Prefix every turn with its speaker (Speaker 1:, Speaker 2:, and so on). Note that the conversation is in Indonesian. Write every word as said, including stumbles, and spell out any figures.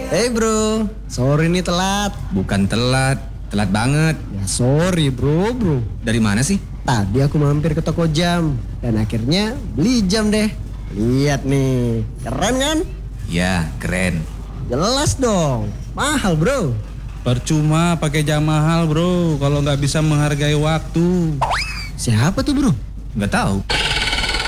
Speaker 1: Hey bro, sorry nih telat.
Speaker 2: Bukan telat, telat banget.
Speaker 1: Ya sorry bro, bro.
Speaker 2: Dari mana sih?
Speaker 1: Tadi aku mampir ke toko jam dan akhirnya beli jam deh. Lihat nih, keren kan?
Speaker 2: Ya, keren.
Speaker 1: Jelas dong, mahal bro.
Speaker 3: Percuma pakai jam mahal bro, kalau nggak bisa menghargai waktu.
Speaker 1: Siapa tuh bro?
Speaker 2: Nggak tahu.